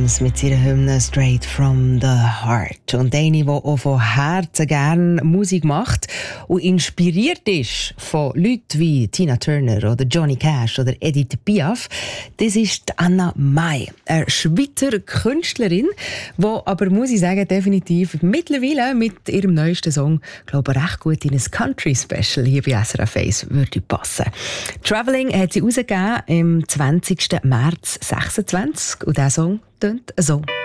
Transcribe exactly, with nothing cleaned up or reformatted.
Williams mit ihrer Hymne «Straight from the Heart». Und eine, die auch von Herzen gerne Musik macht und inspiriert ist von Leuten wie Tina Turner oder Johnny Cash oder Edith Piaf, das ist Anna Mai, eine Schweizer Künstlerin, die aber, muss ich sagen, definitiv mittlerweile mit ihrem neuesten Song, glaube ich, recht gut in ein Country-Special hier bei S R F eins würde passen. «Traveling» hat sie rausgegeben im zwanzigsten März sechsundzwanzig und dieser Song tönt so.